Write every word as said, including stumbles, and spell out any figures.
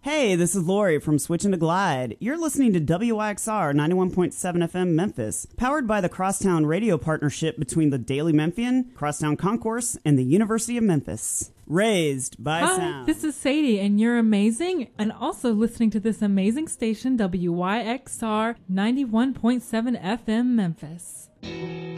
Hey, this is Lori from Switchin' to Glide. You're listening to W Y X R ninety-one point seven F M Memphis, powered by the Crosstown Radio partnership between the Daily Memphian, Crosstown Concourse, and the University of Memphis. Raised by Hi, sound. this is Sadie, and you're amazing, and also listening to this amazing station, W Y X R ninety-one point seven F M Memphis.